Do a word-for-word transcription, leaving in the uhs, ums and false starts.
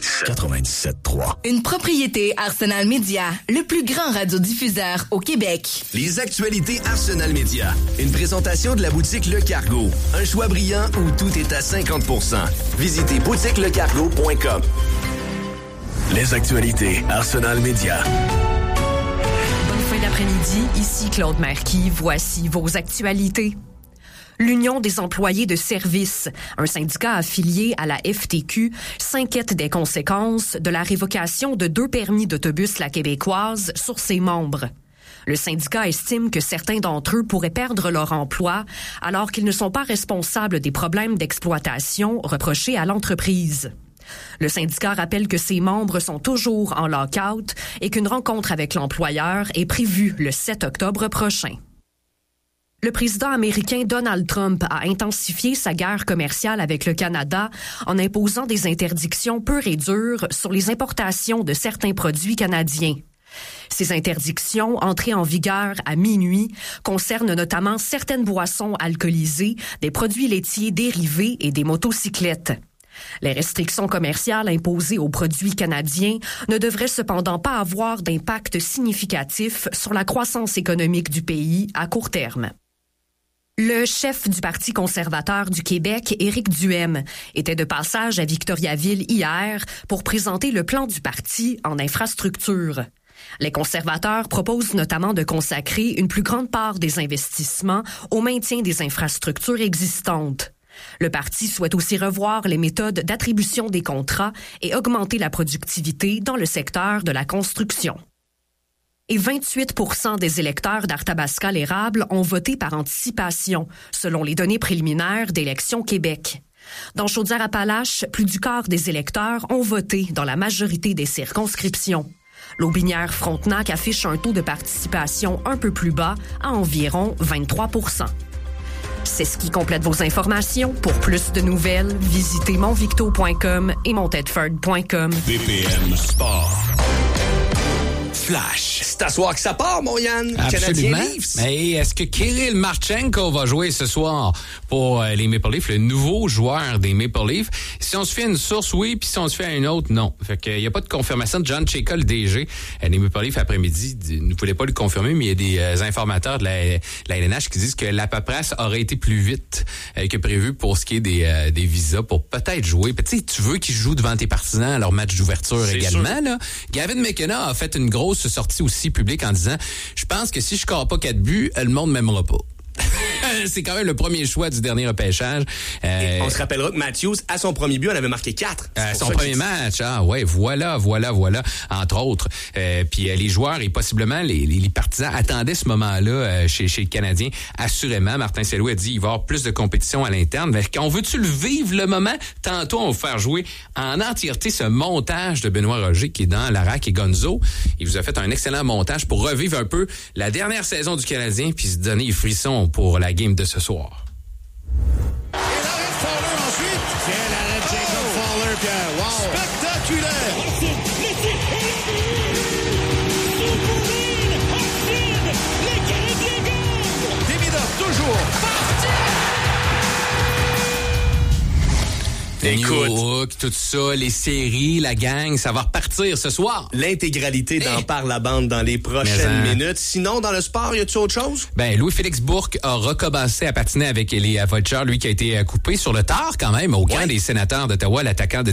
quatre-vingt-dix-sept trois. Une propriété Arsenal Média, le plus grand radiodiffuseur au Québec. Les actualités Arsenal Média. Une présentation de la boutique Le Cargo. Un choix brillant où tout est à cinquante pour cent. Visitez boutique le cargo point com. Les actualités Arsenal Média. Bonne fin d'après-midi, ici Claude Marquis. Voici vos actualités. L'Union des employés de service, un syndicat affilié à la F T Q, s'inquiète des conséquences de la révocation de deux permis d'autobus La Québécoise sur ses membres. Le syndicat estime que certains d'entre eux pourraient perdre leur emploi alors qu'ils ne sont pas responsables des problèmes d'exploitation reprochés à l'entreprise. Le syndicat rappelle que ses membres sont toujours en lock-out et qu'une rencontre avec l'employeur est prévue le sept octobre prochain. Le président américain Donald Trump a intensifié sa guerre commerciale avec le Canada en imposant des interdictions pures et dures sur les importations de certains produits canadiens. Ces interdictions, entrées en vigueur à minuit, concernent notamment certaines boissons alcoolisées, des produits laitiers dérivés et des motocyclettes. Les restrictions commerciales imposées aux produits canadiens ne devraient cependant pas avoir d'impact significatif sur la croissance économique du pays à court terme. Le chef du Parti conservateur du Québec, Éric Duhaime, était de passage à Victoriaville hier pour présenter le plan du parti en infrastructure. Les conservateurs proposent notamment de consacrer une plus grande part des investissements au maintien des infrastructures existantes. Le parti souhaite aussi revoir les méthodes d'attribution des contrats et augmenter la productivité dans le secteur de la construction. Et vingt-huit pour cent des électeurs d'Arthabasca-l'Érable ont voté par anticipation, selon les données préliminaires d'Élections Québec. Dans Chaudière-Appalaches, plus du quart des électeurs ont voté dans la majorité des circonscriptions. Lotbinière-Frontenac affiche un taux de participation un peu plus bas, à environ vingt-trois pour cent. C'est ce qui complète vos informations. Pour plus de nouvelles, visitez monvicto point com et montedford point com. B P M Sport. Flash. C'est à soir que ça part, mon Yann. Absolument. Canadien-Leafs. Mais est-ce que Kirill Marchenko va jouer ce soir pour les Maple Leafs, le nouveau joueur des Maple Leafs? Si on se fait à une source, oui, puis si on se fait à une autre, non. Fait qu'il n'y a pas de confirmation de John Chayka, le D G des Maple Leafs après-midi. Ne voulait pas le confirmer, mais il y a des euh, informateurs de la, la L N H qui disent que la paperasse aurait été plus vite euh, que prévu pour ce qui est des, euh, des visas pour peut-être jouer. Tu sais, tu veux qu'ils jouent devant tes partisans à leur match d'ouverture C'est également. sûr. Là. Gavin McKenna a fait une grosse sortie aussi publique en disant « Je pense que si je score pas quatre buts, le monde m'aimera pas. » C'est quand même le premier choix du dernier repêchage. Euh, on se rappellera que Matthews, à son premier but, en avait marqué quatre. À son premier match, ah ouais, voilà, voilà, voilà, entre autres. Euh, puis euh, les joueurs et possiblement les, les, les partisans attendaient ce moment-là euh, chez, chez le Canadien. Assurément, Martin Saint-Louis a dit il va y avoir plus de compétition à l'interne. Mais on veut-tu le vivre, le moment? Tantôt, on va vous faire jouer en entièreté ce montage de Benoît Roger qui est dans Larac et Gonzo. Il vous a fait un excellent montage pour revivre un peu la dernière saison du Canadien puis se donner les frissons pour la game de ce soir. Et l'arrêt de Fowler ensuite. Quel arrêt de Jacob oh. Fowler, Pierre. Wow. Spectaculaire. Demidov, toujours. Écoute, Hook, tout ça, les séries, la gang, ça va repartir ce soir. L'intégralité d'en hey. parle la bande dans les prochaines Mais, hein. minutes. Sinon, dans le sport, y a-t-il autre chose? Ben, Louis-Félix Bourque a recommencé à patiner avec les Vultures, lui qui a été coupé sur le tard quand même au camp ouais. des Sénateurs d'Ottawa, l'attaquant de